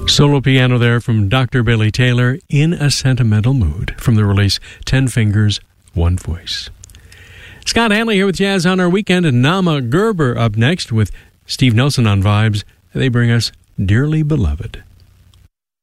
Solo piano there from Dr. Billy Taylor, In a Sentimental Mood, from the release 10 Fingers, One Voice. Scott Hanley here with Jazz on Our Weekend, and Nama Gerber up next with Steve Nelson on vibes. They bring us Dearly Beloved.